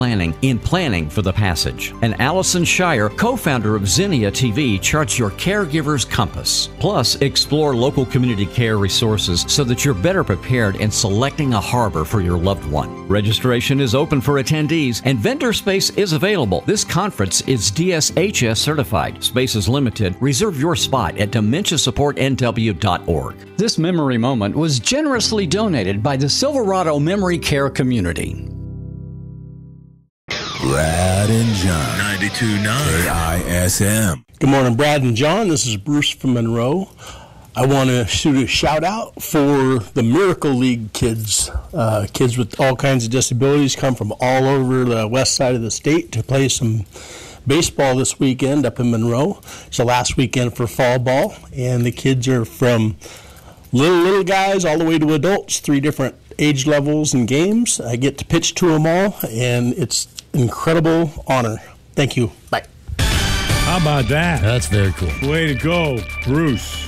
planning for the passage. And Allison Shire, co-founder of Zinnia TV, charts your caregiver's compass. Plus, explore local community care resources so that you're better prepared in selecting a harbor for your loved one. Registration is open for attendees and vendor space is available. This conference is DSHS certified. Space is limited. Reserve your spot at dementiasupportnw.org. This memory moment was generously donated by the Silverado Memory Care community. Brad and John, 92.9 KISM. Good morning, Brad and John. This is Bruce from Monroe. I want to shoot a shout out for the Miracle League kids. Kids with all kinds of disabilities come from all over the west side of the state to play some baseball this weekend up in Monroe. It's the last weekend for fall ball, and the kids are from little guys all the way to adults, 3 different age levels and games. I get to pitch to them all, and it's incredible honor. Thank you. Bye. How about that? That's very cool. Way to go, Bruce.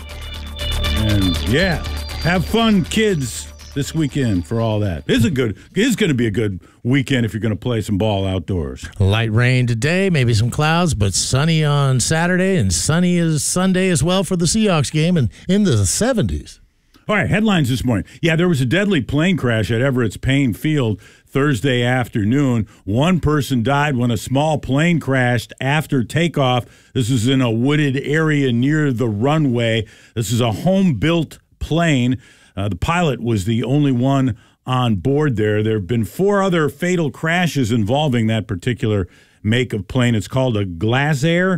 And yeah, have fun, kids, this weekend for all that. It's going to be a good weekend if you're going to play some ball outdoors. Light rain today, maybe some clouds, but sunny on Saturday and sunny as Sunday as well for the Seahawks game and in the 70s. All right, headlines this morning. Yeah, there was a deadly plane crash at Everett's Payne Field Thursday afternoon. 1 person died when a small plane crashed after takeoff. This is in a wooded area near the runway. This is a home-built plane. The pilot was the only one on board there. There have been 4 other fatal crashes involving that particular make of plane. It's called a Glasair,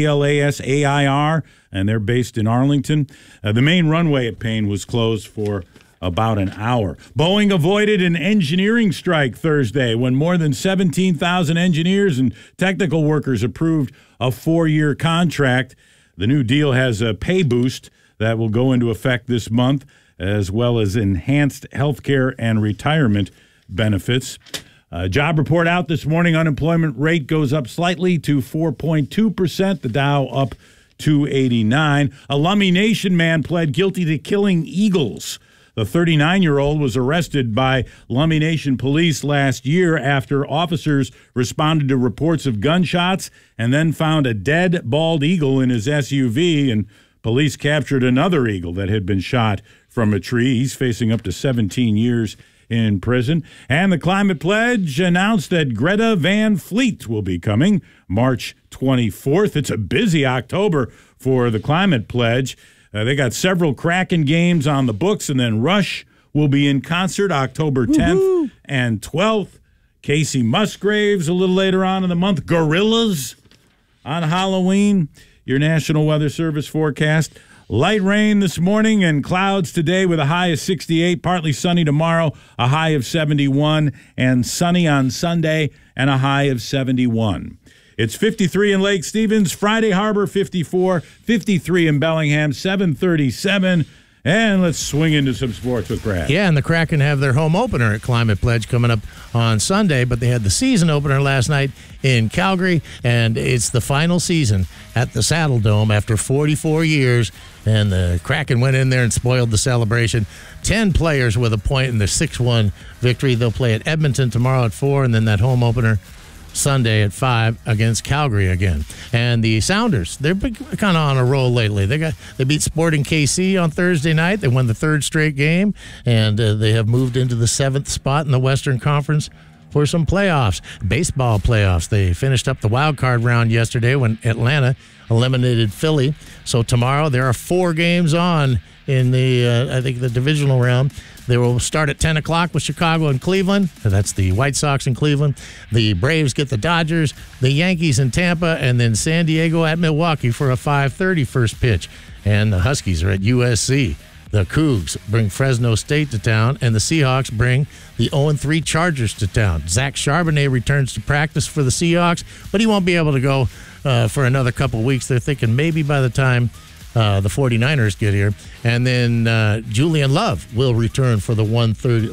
Glasair, and they're based in Arlington. The main runway at Payne was closed for about an hour. Boeing avoided an engineering strike Thursday when more than 17,000 engineers and technical workers approved a 4-year contract. The new deal has a pay boost that will go into effect this month, as well as enhanced health care and retirement benefits. Job report out this morning. Unemployment rate goes up slightly to 4.2%. The Dow up 289. A Lummi Nation man pled guilty to killing eagles. The 39-year-old was arrested by Lummi Nation police last year after officers responded to reports of gunshots and then found a dead bald eagle in his SUV, and police captured another eagle that had been shot from a tree. He's facing up to 17 years in prison. And the Climate Pledge announced that Greta Van Fleet will be coming March 24th. It's a busy October for the Climate Pledge. They got several Kraken games on the books, and then Rush will be in concert October 10th and 12th. Casey Musgraves a little later on in the month. Gorillaz on Halloween. Your National Weather Service forecast. Light rain this morning and clouds today with a high of 68, partly sunny tomorrow, a high of 71, and sunny on Sunday and a high of 71. It's 53 in Lake Stevens, Friday Harbor 54, 53 in Bellingham, 737. And let's swing into some sports with Brad. Yeah, and the Kraken have their home opener at Climate Pledge coming up on Sunday, but they had the season opener last night in Calgary, and it's the final season at the Saddle Dome after 44 years, and the Kraken went in there and spoiled the celebration. 10 players with a point in the 6-1 victory. They'll play at Edmonton tomorrow at 4, and then that home opener Sunday at 5 against Calgary again. And the Sounders, they're kind of on a roll lately. They beat Sporting KC on Thursday night. They won the 3rd straight game, and they have moved into the 7th spot in the Western Conference for some playoffs, baseball playoffs. They finished up the wild card round yesterday when Atlanta eliminated Philly. So tomorrow there are 4 games on in the, I think, the divisional round. They will start at 10 o'clock with Chicago and Cleveland. That's the White Sox in Cleveland. The Braves get the Dodgers, the Yankees in Tampa, and then San Diego at Milwaukee for a 5:30 first pitch. And the Huskies are at USC. The Cougs bring Fresno State to town, and the Seahawks bring the 0-3 Chargers to town. Zach Charbonnet returns to practice for the Seahawks, but he won't be able to go for another couple weeks. They're thinking maybe by the time the 49ers get here. And then Julian Love will return for the 1:25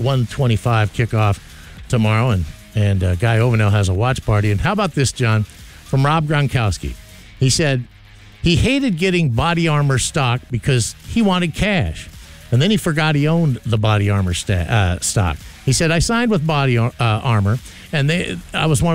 kickoff tomorrow. And Guy Ovenell has a watch party. And how about this, John, from Rob Gronkowski? He said he hated getting body armor stock because he wanted cash. And then he forgot he owned the Body Armor stock. He said, I signed with Body Armor, and I was one